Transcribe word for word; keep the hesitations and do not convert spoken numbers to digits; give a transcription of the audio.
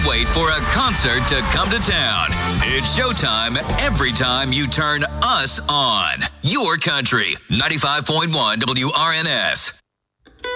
can't wait for a concert to come to town. It's showtime every time you turn us on. Your country, ninety-five point one W R N S.